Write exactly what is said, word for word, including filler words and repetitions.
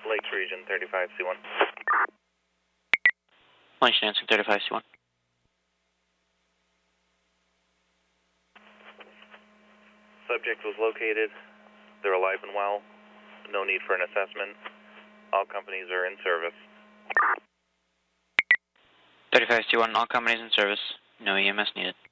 Lakes Region, thirty-five C one. Lunch answer, thirty-five C one. Subject was located. They're alive and well. No need for an assessment. All companies are in service. thirty-five C one, all companies in service. No E M S needed.